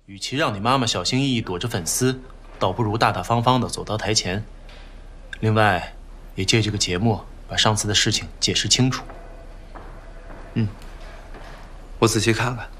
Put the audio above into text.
与其让你妈妈小心翼翼躲着粉丝，倒不如大大方方的走到台前。另外，也借这个节目把上次的事情解释清楚。 我仔细看看。